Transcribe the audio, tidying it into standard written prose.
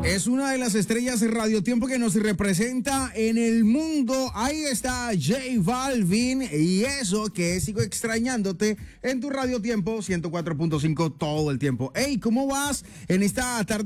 Es una de las estrellas de Radio Tiempo que nos representa en el mundo. Ahí está J Balvin y eso que sigo extrañándote en tu Radio Tiempo 104.5 todo el tiempo. Hey, ¿cómo vas en esta tarde?